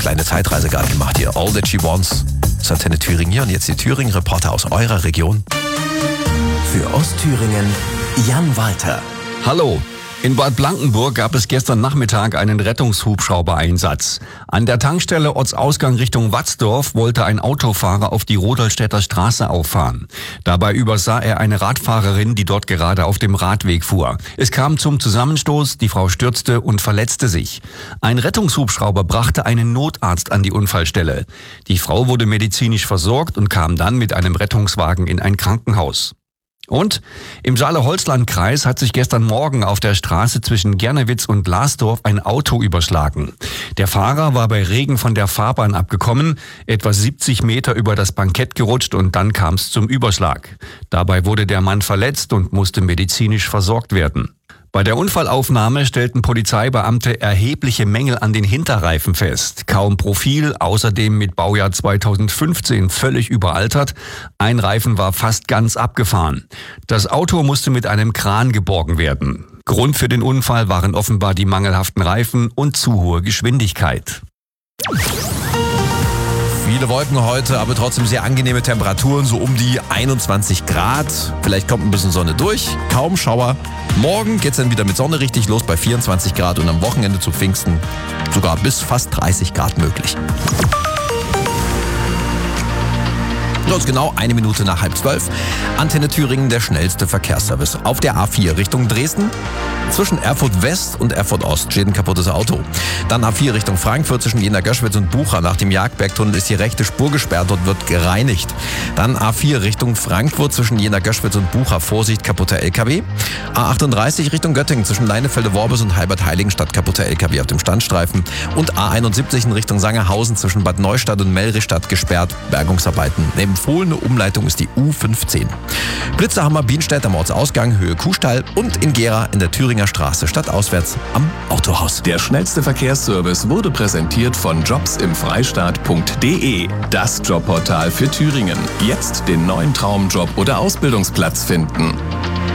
Kleine Zeitreise gerade gemacht hier. All That She Wants. Das ist Antenne Thüringen hier und jetzt die Thüringen-Reporter aus eurer Region. Für Ostthüringen Jan Walter. Hallo. In Bad Blankenburg gab es gestern Nachmittag einen Rettungshubschrauber-Einsatz. An der Tankstelle Ortsausgang Richtung Watzdorf wollte ein Autofahrer auf die Rodolstädter Straße auffahren. Dabei übersah er eine Radfahrerin, die dort gerade auf dem Radweg fuhr. Es kam zum Zusammenstoß, die Frau stürzte und verletzte sich. Ein Rettungshubschrauber brachte einen Notarzt an die Unfallstelle. Die Frau wurde medizinisch versorgt und kam dann mit einem Rettungswagen in ein Krankenhaus. Und im Saale-Holzland-Kreis hat sich gestern Morgen auf der Straße zwischen Gernewitz und Lasdorf ein Auto überschlagen. Der Fahrer war bei Regen von der Fahrbahn abgekommen, etwa 70 Meter über das Bankett gerutscht und dann kam es zum Überschlag. Dabei wurde der Mann verletzt und musste medizinisch versorgt werden. Bei der Unfallaufnahme stellten Polizeibeamte erhebliche Mängel an den Hinterreifen fest. Kaum Profil, außerdem mit Baujahr 2015 völlig überaltert. Ein Reifen war fast ganz abgefahren. Das Auto musste mit einem Kran geborgen werden. Grund für den Unfall waren offenbar die mangelhaften Reifen und zu hohe Geschwindigkeit. Viele Wolken heute, aber trotzdem sehr angenehme Temperaturen, so um die 21 Grad. Vielleicht kommt ein bisschen Sonne durch, kaum Schauer. Morgen geht's dann wieder mit Sonne richtig los bei 24 Grad und am Wochenende zu Pfingsten sogar bis fast 30 Grad möglich. Jetzt genau 1 Minute nach 11:30. Antenne Thüringen, der schnellste Verkehrsservice. Auf der A4 Richtung Dresden. Zwischen Erfurt West und Erfurt Ost steht ein kaputtes Auto. Dann A4 Richtung Frankfurt zwischen Jena-Göschwitz und Bucha. Nach dem Jagdbergtunnel ist die rechte Spur gesperrt und wird gereinigt. Dann A4 Richtung Frankfurt zwischen Jena-Göschwitz und Bucha. Vorsicht, kaputter LKW. A38 Richtung Göttingen zwischen Leinefelde-Worbis und Halbert-Heiligenstadt. Kaputter LKW auf dem Standstreifen. Und A71 in Richtung Sangerhausen zwischen Bad Neustadt und Melrichstadt gesperrt. Bergungsarbeiten. Empfohlene Umleitung ist die U15. Blitzerhammer Bienstedt am Ortsausgang Höhe Kuhstall und in Gera in der Thüringer Straße stadtauswärts am Autohaus. Der schnellste Verkehrsservice wurde präsentiert von jobsimfreistaat.de, das Jobportal für Thüringen. Jetzt den neuen Traumjob oder Ausbildungsplatz finden.